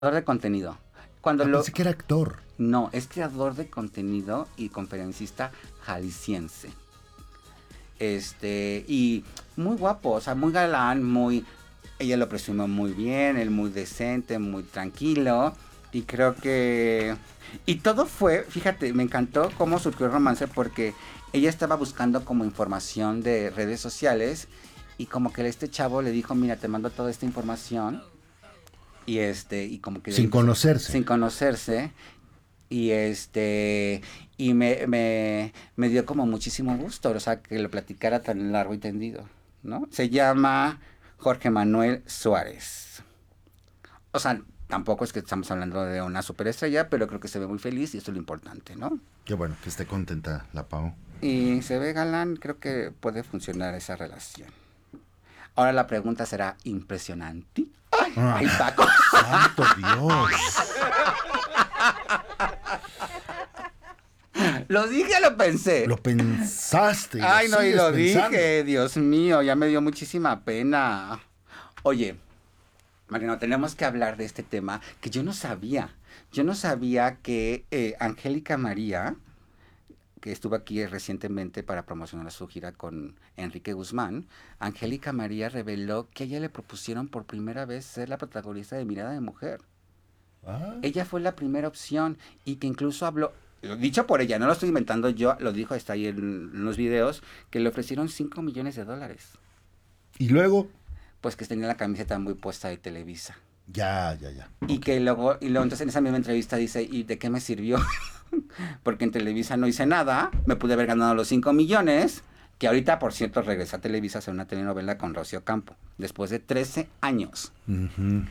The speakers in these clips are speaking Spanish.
Creador de contenido. Pensé que era actor. No, es creador de contenido y conferencista jalisciense. Y muy guapo, o sea, muy galán, ella lo presumió muy bien, él muy decente, muy tranquilo. Y creo que... Y todo fue, fíjate, me encantó cómo surgió el romance porque ella estaba buscando como información de redes sociales y como que este chavo le dijo, mira, te mando toda esta información. Y como que... Sin conocerse. Sin conocerse. Y me dio como muchísimo gusto, o sea, que lo platicara tan largo y tendido, ¿no? Se llama Jorge Manuel Suárez. O sea, tampoco es que estamos hablando de una superestrella, pero creo que se ve muy feliz y eso es lo importante, ¿no? Qué bueno, que esté contenta la Pau. Y se ve galán, creo que puede funcionar esa relación. Ahora la pregunta será impresionante. ¡Ay, Paco! ¡Santo Dios! Lo dije, lo pensé. Lo pensaste. Ay, no, y lo pensando. dije, Dios mío, ya me dio muchísima pena. Oye, Mariano, tenemos que hablar de este tema que yo no sabía. Yo no sabía que Angélica María, que estuvo aquí recientemente para promocionar su gira con Enrique Guzmán, Angélica María reveló que a ella le propusieron por primera vez ser la protagonista de Mirada de Mujer. Ella fue la primera opción y que incluso habló, dicho por ella, no lo estoy inventando yo, lo dijo, está ahí en los videos, que le ofrecieron $5 millones. ¿Y luego? Pues que tenía la camiseta muy puesta de Televisa. Ya. Y que luego entonces en esa misma entrevista dice, ¿y de qué me sirvió? Porque en Televisa no hice nada, me pude haber ganado los 5 millones, que ahorita, por cierto, regresa a Televisa a hacer una telenovela con Rocío Campo, después de 13 años. Uh-huh.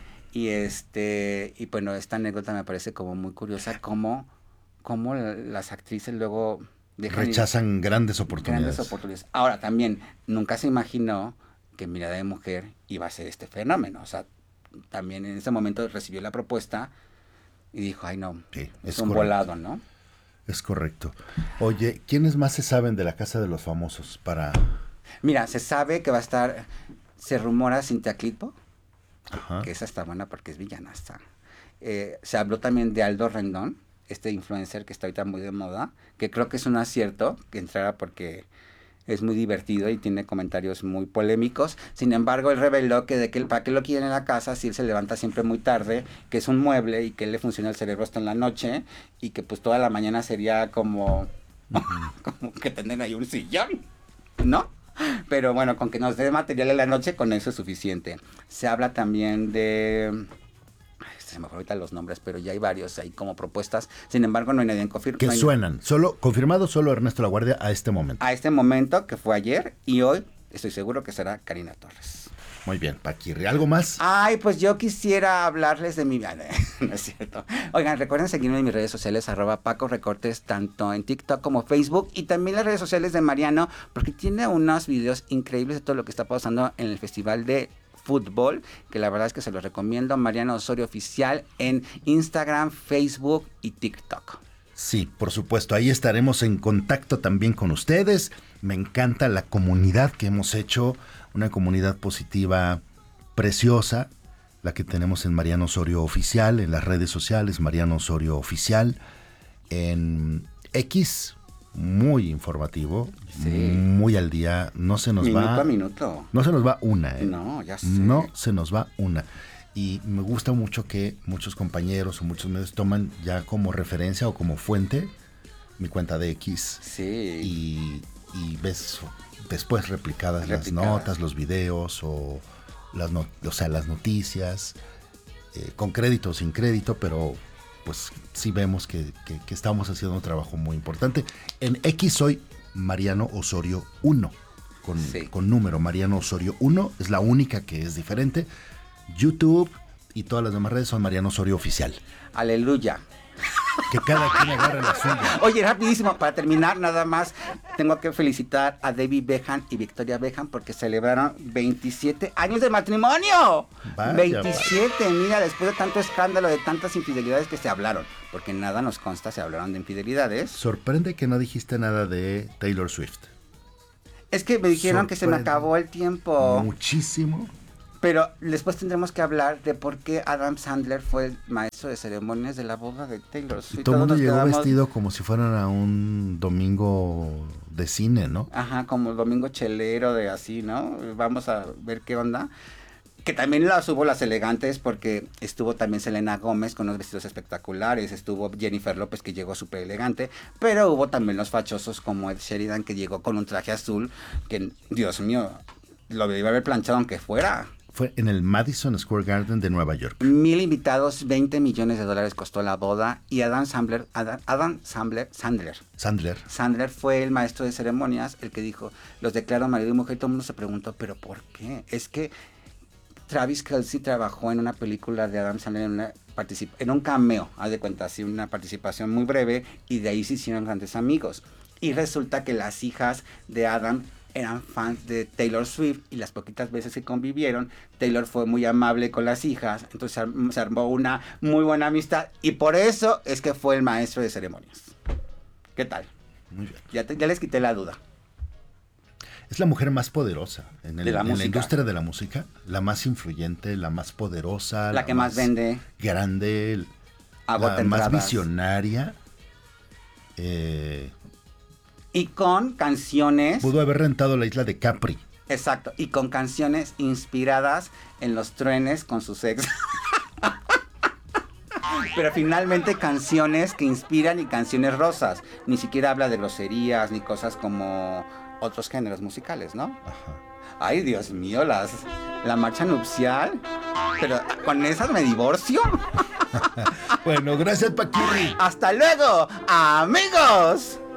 Y bueno, esta anécdota me parece como muy curiosa, cómo las actrices luego rechazan grandes oportunidades. Ahora también, nunca se imaginó que Mirada de Mujer iba a ser este fenómeno. O sea, también en ese momento recibió la propuesta y dijo, ay no, sí, es un volado, ¿no? Es correcto. Oye, ¿quiénes más se saben de la Casa de los Famosos para...? Mira, se sabe que va a estar, se rumora Cintia Clitbo, que esa está buena porque es villana. Se habló también de Aldo Rendón, este influencer que está ahorita muy de moda, que creo que es un acierto que entrara porque es muy divertido y tiene comentarios muy polémicos. Sin embargo, él reveló que para qué lo quieren en la casa si él se levanta siempre muy tarde, que es un mueble y que él le funciona el cerebro hasta en la noche y que pues toda la mañana sería como, como que tener ahí un sillón, ¿no? Pero bueno, con que nos dé material en la noche, con eso es suficiente. Se habla también de... se me fue ahorita los nombres, pero ya hay varios ahí como propuestas. Sin embargo, no hay nadie en confirmación. Que suenan. Confirmado solo Ernesto Laguardia a este momento. A este momento, que fue ayer, y hoy estoy seguro que será Karina Torres. Muy bien, Paquirri. ¿Algo más? Ay, pues yo quisiera hablarles de mi... No es cierto. Oigan, recuerden seguirme en mis redes sociales, @PacoRecortes, tanto en TikTok como Facebook, y también las redes sociales de Mariano, porque tiene unos videos increíbles de todo lo que está pasando en el Festival de Fútbol, que la verdad es que se los recomiendo. Mariano Osorio Oficial en Instagram, Facebook y TikTok. Sí, por supuesto, ahí estaremos en contacto también con ustedes. Me encanta la comunidad que hemos hecho, una comunidad positiva preciosa, la que tenemos en Mariano Osorio Oficial, en las redes sociales, Mariano Osorio Oficial, en X, muy informativo, sí, muy al día, no se nos minuto va... a minuto. No se nos va una, ¿eh? No, ya sé. No se nos va una. Y me gusta mucho que muchos compañeros o muchos medios toman ya como referencia o como fuente mi cuenta de X. Sí. Y ves después replicadas las notas, los videos o las noticias, con crédito o sin crédito, pero pues sí vemos que estamos haciendo un trabajo muy importante. En X soy Mariano Osorio 1, con número Mariano Osorio 1, es la única que es diferente. YouTube y todas las demás redes son Mariano Osorio Oficial. Aleluya. Que cada quien agarre la suya. Oye, rapidísimo, para terminar nada más, tengo que felicitar a David Beckham y Victoria Beckham porque celebraron 27 años de matrimonio. Vaya, 27, vaya. Mira, después de tanto escándalo, de tantas infidelidades que se hablaron, porque nada nos consta, se hablaron de infidelidades. Sorprende que no dijiste nada de Taylor Swift. Es que me dijeron que se me acabó el tiempo. Muchísimo Pero después tendremos que hablar de por qué Adam Sandler fue el maestro de ceremonias de la boda de Taylor Swift. Y todo el mundo llegó vestido como si fueran a un domingo de cine, ¿no? Ajá, como domingo chelero de así, ¿no? Vamos a ver qué onda. Que también las hubo las elegantes, porque estuvo también Selena Gómez con unos vestidos espectaculares, estuvo Jennifer López que llegó súper elegante, pero hubo también los fachosos como Ed Sheridan que llegó con un traje azul que, Dios mío, lo debía haber planchado aunque fuera. Fue en el Madison Square Garden de Nueva York. 1,000 invitados, $20 millones costó la boda, y Sandler fue el maestro de ceremonias, el que dijo, los declaro marido y mujer. Y todo el mundo se preguntó, ¿pero por qué? Es que Travis Kelce trabajó en una película de Adam Sandler en un cameo, haz de cuenta, así una participación muy breve, y de ahí se hicieron grandes amigos. Y resulta que las hijas de Adam eran fans de Taylor Swift, y las poquitas veces que convivieron, Taylor fue muy amable con las hijas, entonces se armó una muy buena amistad, y por eso es que fue el maestro de ceremonias. ¿Qué tal? Muy bien. Ya les quité la duda. Es la mujer más poderosa en la industria de la música, la más influyente, la más poderosa, la que más vende, grande, la más visionaria. Y con canciones... Pudo haber rentado la isla de Capri. Exacto, y con canciones inspiradas en los trenes con sus ex. Pero finalmente canciones que inspiran y canciones rosas. Ni siquiera habla de groserías ni cosas como otros géneros musicales, ¿no? Ajá. Ay, Dios mío, la marcha nupcial. Pero con esas me divorcio. Bueno, gracias, Paquirri. Hasta luego, amigos.